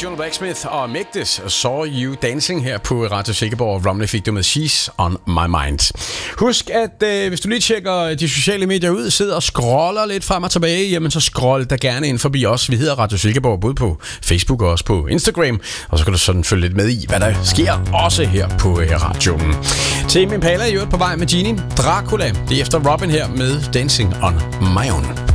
June Blacksmith og Mægtes Saw You Dancing her på Radio Silkeborg. Romney fik du med She's on My Mind. Husk, at hvis du lige tjekker de sociale medier ud, sidder og scroller lidt frem og tilbage, jamen så scroll der gerne ind forbi os. Vi hedder Radio Silkeborg både på Facebook og også på Instagram. Og så kan du sådan følge lidt med i, hvad der sker også her på radioen. Tame Impala er jo på vej med Genie. Dracula, det er efter Robin her med Dancing on My Own.